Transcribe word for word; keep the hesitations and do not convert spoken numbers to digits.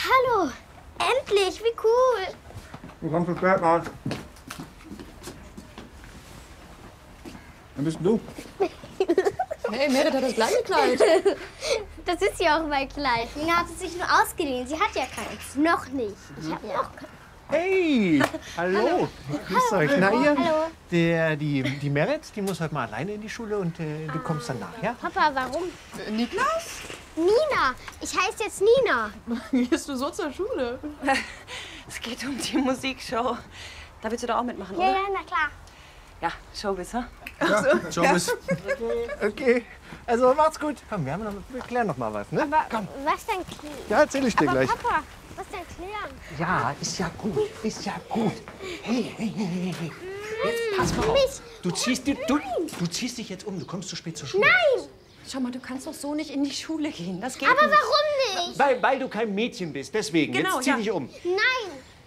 hallo. Endlich, wie cool. Du kommst zu spät, Mann. Wer bist du? Hey, Merit hat das gleiche Kleid. Das ist ja auch mein Kleid. Nina hat es sich nur ausgeliehen. Sie hat ja keins. Noch nicht. Ich hab noch keins. Hey, hallo. Hallo. Grüßt euch. Na Hallo. ihr? Hallo. Der, die, die Merit, die muss heute mal alleine in die Schule und äh, du kommst dann nach, ja? Papa, warum? Äh, Niklas? Nina. Ich heiße jetzt Nina. Gehst du so zur Schule? Es geht um die Musikshow. Da willst du da auch mitmachen, Ja, oder? ja, na klar. Ja, Showbiz, ha? Ja, Showbiz. Okay, also macht's gut. Komm, wir, haben noch, wir klären noch mal was, ne? Aber Komm. was denn klären? Ja, erzähl ich dir Aber gleich. Papa, was denn klären? Ja, ist ja gut, ist ja gut. Hey, hey, hey, hey, hey. Jetzt pass mal auf. Mich. Du ziehst, du, du, du ziehst dich jetzt um, du kommst zu spät zur Schule. Nein! Schau mal, du kannst doch so nicht in die Schule gehen. Das geht Aber nicht. warum nicht? Weil, weil du kein Mädchen bist, deswegen. Genau, jetzt zieh ja. dich um. Nein!